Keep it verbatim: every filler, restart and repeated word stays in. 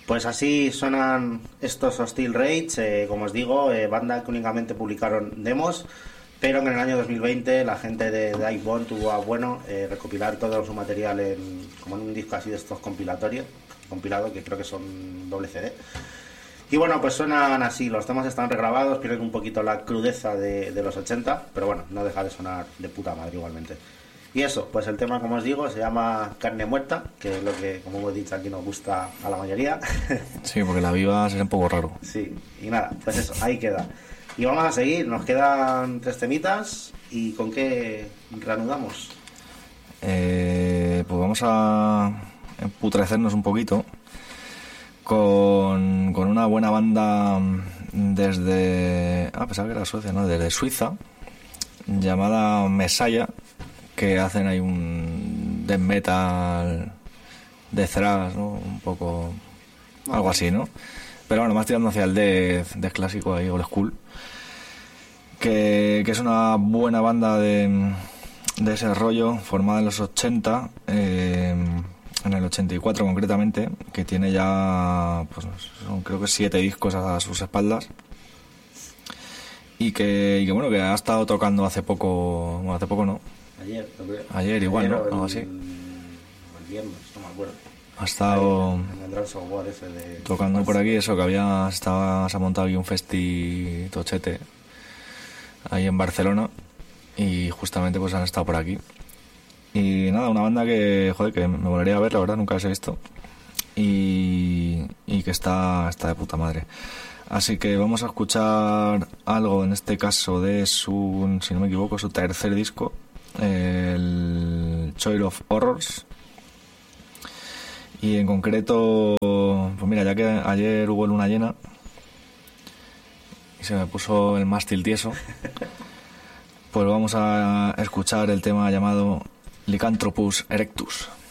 Pues así suenan estos Hostile Rage, eh, como os digo, eh, banda que únicamente publicaron demos, pero en el año dos mil veinte la gente de Divebond tuvo a bueno eh, recopilar todo su material en, como en un disco así de estos compilatorios, compilado, que creo que son doble C D. Y bueno, pues suenan así, los temas están regrabados, pierden un poquito la crudeza de, de los ochenta, pero bueno, no deja de sonar de puta madre igualmente. Y eso, pues el tema, como os digo, se llama Carne Muerta, que es lo que, como hemos dicho, aquí nos gusta a la mayoría. Sí, porque la viva sería un poco raro. Sí, y nada, pues eso, ahí queda. Y vamos a seguir, nos quedan tres temitas, ¿y con qué reanudamos? Eh, pues vamos a emputrecernos un poquito con, con una buena banda desde... Ah, pensaba que era Suecia, ¿no? Desde Suiza, llamada Messiah, que hacen ahí un death metal de thrash, ¿no? Un poco... algo así, ¿no? Pero bueno, más tirando hacia el death, death clásico ahí, old school. Que, que es una buena banda de, de ese rollo, formada en los ochenta, eh, en el ochenta y cuatro concretamente, que tiene ya, pues son, creo que siete discos a sus espaldas. Y que, y que bueno, que ha estado tocando hace poco, bueno, hace poco no. Ayer, Ayer igual, Ayer ¿no? el, Algo así. El viernes, no me acuerdo. Ha estado en el Drum Software ese de... tocando por aquí, eso, que había, estaba, se ha montado aquí un festi tochete ahí en Barcelona y justamente pues han estado por aquí. Y nada, una banda que, joder, que me molaría ver, la verdad, nunca las he visto. Y, y que está, está de puta madre. Así que vamos a escuchar algo, en este caso de su, si no me equivoco, su tercer disco, el Choir of Horrors. Y en concreto, pues mira, ya que ayer hubo luna llena y se me puso el mástil tieso, pues vamos a escuchar el tema llamado Lycanthropus erectus.